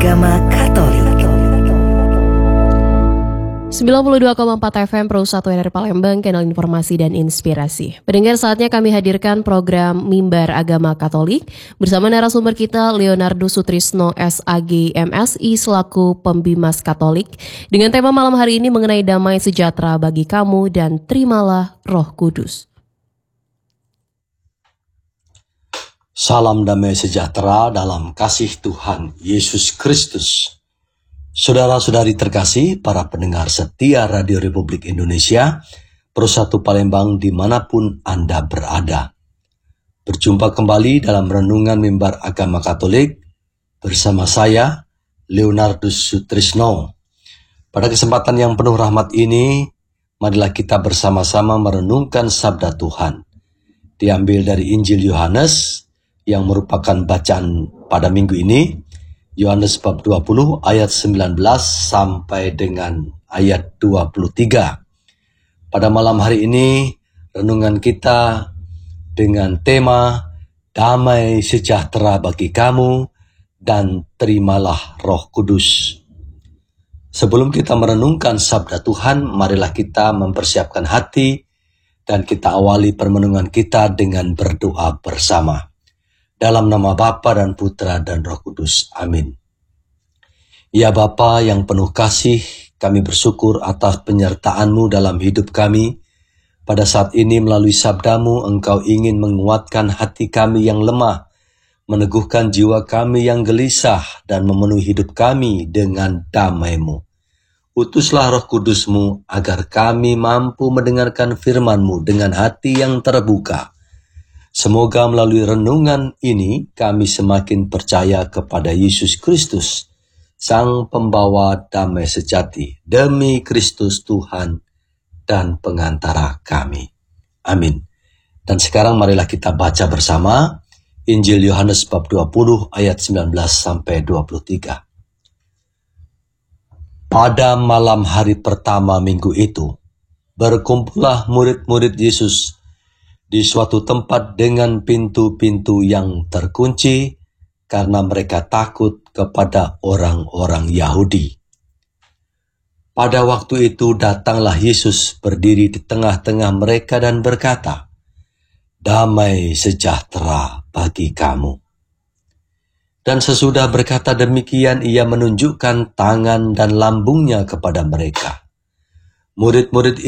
agama Katolik. 92,4 FM Pro 1 dari Palembang, kanal informasi dan inspirasi. Pendengar, saatnya kami hadirkan program Mimbar Agama Katolik bersama narasumber kita Leonardo Sutrisno SAG MSI selaku Pembimas Katolik dengan tema malam hari ini mengenai damai sejahtera bagi kamu dan terimalah Roh Kudus. Salam damai sejahtera dalam kasih Tuhan Yesus Kristus. Saudara-saudari terkasih, para pendengar setia Radio Republik Indonesia, Pro 1 Palembang dimanapun Anda berada. Berjumpa kembali dalam Renungan Mimbar Agama Katolik bersama saya, Leonardo Sutrisno. Pada kesempatan yang penuh rahmat ini, marilah kita bersama-sama merenungkan sabda Tuhan. Diambil dari Injil Yohanes yang merupakan bacaan pada minggu ini, Yohanes bab 20 ayat 19 sampai dengan ayat 23. Pada malam hari ini, renungan kita dengan tema damai sejahtera bagi kamu dan terimalah Roh Kudus. Sebelum kita merenungkan sabda Tuhan, marilah kita mempersiapkan hati dan kita awali permenungan kita dengan berdoa bersama. Dalam nama Bapa dan Putra dan Roh Kudus. Amin. Ya Bapa yang penuh kasih, kami bersyukur atas penyertaan-Mu dalam hidup kami. Pada saat ini melalui sabda-Mu, Engkau ingin menguatkan hati kami yang lemah, meneguhkan jiwa kami yang gelisah, dan memenuhi hidup kami dengan damai-Mu. Utuslah Roh Kudus-Mu agar kami mampu mendengarkan firman-Mu dengan hati yang terbuka. Semoga melalui renungan ini kami semakin percaya kepada Yesus Kristus, Sang Pembawa damai sejati, demi Kristus Tuhan dan pengantara kami. Amin. Dan sekarang marilah kita baca bersama Injil Yohanes bab 20 ayat 19 sampai 23. Pada malam hari pertama minggu itu, berkumpullah murid-murid Yesus di suatu tempat dengan pintu-pintu yang terkunci karena mereka takut kepada orang-orang Yahudi. Pada waktu itu datanglah Yesus berdiri di tengah-tengah mereka dan berkata, "Damai sejahtera bagi kamu." Dan sesudah berkata demikian, ia menunjukkan tangan dan lambungnya kepada mereka. Murid-murid